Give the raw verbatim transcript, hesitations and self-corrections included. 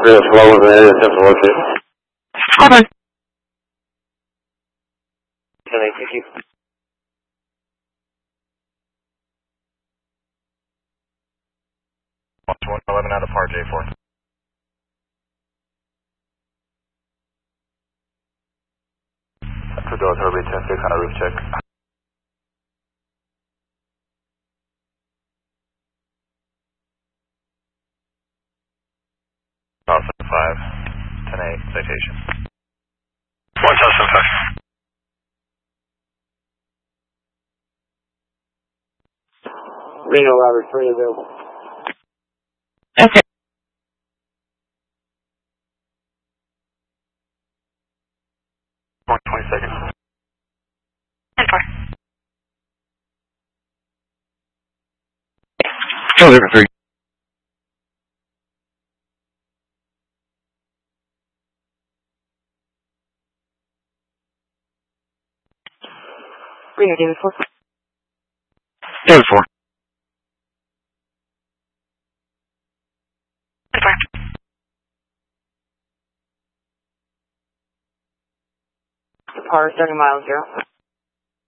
Real slow in the area, attempt to locate. Hold on. ten eight, thank you. one eleven out of par, J four. Two doors, Herbie, ten six on a roof check. Thousand five, ten eight, citation. One thousand five. Reno Robert, three available. Okay. twenty seconds. ten four. Still there for three. Reno, David four. David four. ten four. Par, thirty miles, zero.